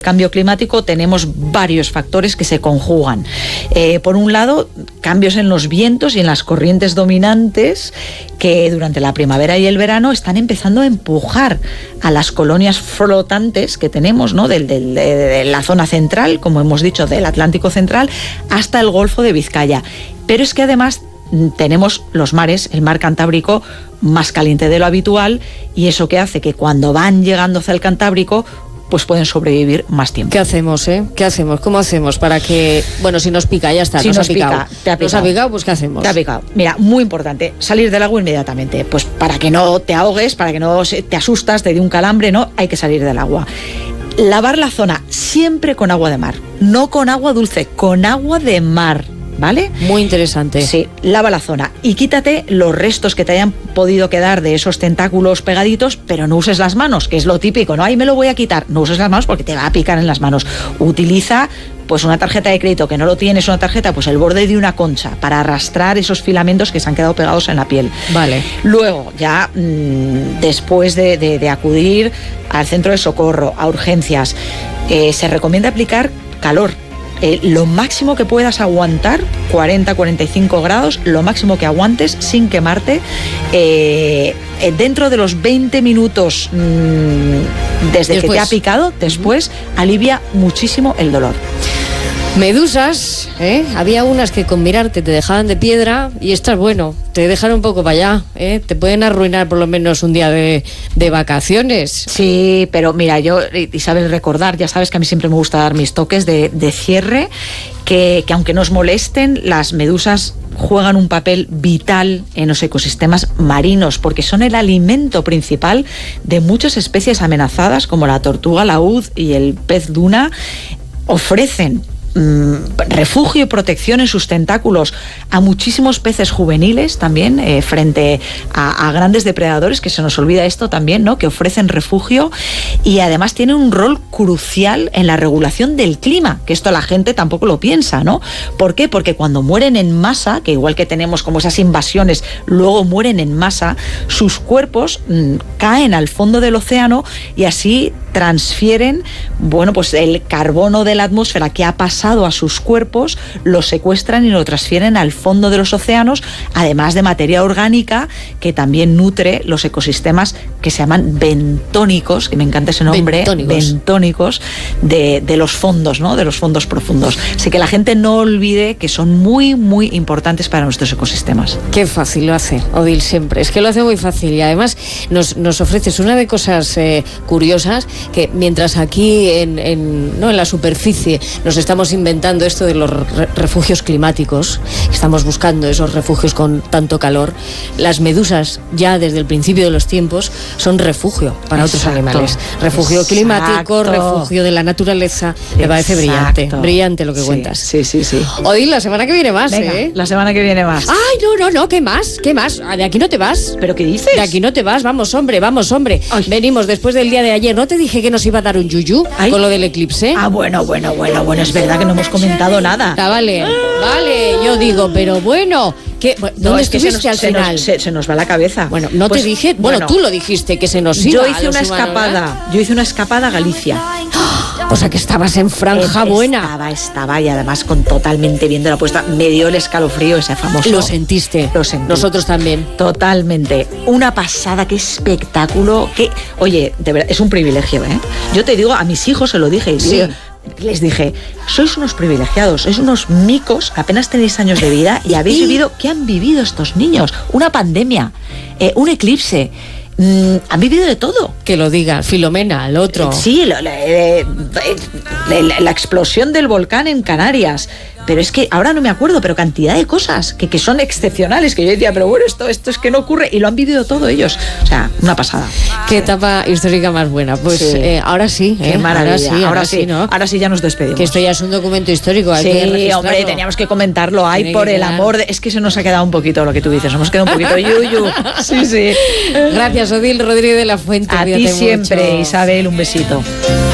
Cambio climático tenemos varios factores que se conjugan. Por un lado, cambios en los vientos y en las corrientes dominantes que durante la primavera y el verano están empezando a empujar a las colonias flotantes que tenemos, ¿no? de la zona central, como hemos dicho, del Atlántico central hasta el Golfo de Vizcaya. Pero es que además tenemos los mares, el mar Cantábrico más caliente de lo habitual, y eso que hace que cuando van llegando hacia el Cantábrico pues pueden sobrevivir más tiempo. ¿Qué hacemos, ¿Qué hacemos? ¿Cómo hacemos para que, bueno, si nos pica, ya está, si nos pica, te ha picado. Nos ha picado, pues ¿qué hacemos? Te ha picado. Mira, muy importante, salir del agua inmediatamente, pues para que no te ahogues, para que no te asustas, te dé un calambre, no, hay que salir del agua. Lavar la zona siempre con agua de mar, no con agua dulce, con agua de mar, ¿vale? Muy interesante. Sí, lava la zona y quítate los restos que te hayan podido quedar de esos tentáculos pegaditos, pero no uses las manos, que es lo típico, ¿no? Ahí me lo voy a quitar. No uses las manos porque te va a picar en las manos. Utiliza pues una tarjeta de crédito, que no lo tienes, una tarjeta, pues el borde de una concha para arrastrar esos filamentos que se han quedado pegados en la piel. Vale. Luego, ya después de acudir al centro de socorro, a urgencias, se recomienda aplicar calor. Lo máximo que puedas aguantar, 40-45 grados, lo máximo que aguantes sin quemarte, dentro de los 20 minutos desde que te ha picado, después alivia muchísimo el dolor. Medusas, había unas que con mirarte te dejaban de piedra y estas, bueno, te dejan un poco para allá, te pueden arruinar por lo menos un día de vacaciones. Sí, pero mira, yo, Isabel, recordar, ya sabes que a mí siempre me gusta dar mis toques de cierre, que aunque nos molesten, las medusas juegan un papel vital en los ecosistemas marinos, porque son el alimento principal de muchas especies amenazadas, como la tortuga laúd y el pez duna. Ofrecen refugio y protección en sus tentáculos a muchísimos peces juveniles también, frente a grandes depredadores, que se nos olvida esto también, ¿no? Que ofrecen refugio, y además tienen un rol crucial en la regulación del clima, que esto la gente tampoco lo piensa, ¿no? ¿Por qué? Porque cuando mueren en masa, que igual que tenemos como esas invasiones, luego mueren en masa, sus cuerpos caen al fondo del océano y así transfieren, bueno, pues el carbono de la atmósfera que ha pasado a sus cuerpos, lo secuestran y lo transfieren al fondo de los océanos, además de materia orgánica que también nutre los ecosistemas que se llaman bentónicos, que me encanta ese nombre, bentónicos de los fondos, ¿no? De los fondos profundos. Así que la gente no olvide que son muy, muy importantes para nuestros ecosistemas. Qué fácil lo hace, Odil, siempre. Es que lo hace muy fácil, y además nos ofreces una de cosas curiosas, que mientras aquí en la superficie nos estamos inventando esto de los refugios climáticos, estamos buscando esos refugios con tanto calor, las medusas ya desde el principio de los tiempos son refugio para otros animales. Refugio climático, refugio de la naturaleza. Me parece brillante lo que cuentas. Sí. Odil, la semana que viene más. Venga, la semana que viene más. Ay, no, ¿qué más? De aquí no te vas. ¿Pero qué dices? De aquí no te vas, vamos, hombre. Ay. Venimos después del día de ayer. ¿No te dije que nos iba a dar un yuyu con lo del eclipse? Bueno, es verdad que no hemos comentado nada. Vale, yo digo, pero bueno, ¿dónde estuviste al final? Se nos va la cabeza. Bueno, no pues, te dije, bueno, tú lo dijiste, que se nos iba. Yo hice una escapada a Galicia. O sea que estabas en franja buena. Estaba, y además con totalmente viendo la puesta, me dio el escalofrío ese famoso. Lo sentiste. Lo sentí. Nosotros también. Totalmente. Una pasada, qué espectáculo. Oye, de verdad, es un privilegio, ¿eh? Yo te digo, a mis hijos se lo dije. Sí. Les dije, sois unos privilegiados, sois unos micos, apenas tenéis años de vida y habéis vivido, ¿qué han vivido estos niños? Una pandemia, un eclipse. Han vivido de todo. Que lo diga Filomena, el otro. Sí, la explosión del volcán en Canarias. Pero es que ahora no me acuerdo, pero cantidad de cosas que son excepcionales, que yo decía, pero bueno, esto es que no ocurre, y lo han vivido todo ellos. O sea, una pasada. Qué etapa histórica más buena. Pues sí. Ahora sí. Qué maravilla. Ahora sí, ¿no? Ahora sí ya nos despedimos. Que esto ya es un documento histórico. Hay que registrarlo. Hombre, teníamos que comentarlo. Ay, por el amor de... Es que se nos ha quedado un poquito lo que tú dices. Nos hemos quedado un poquito yuyu. Sí. Gracias, Odil Rodríguez de la Fuente. A ti siempre, mucho. Isabel, un besito.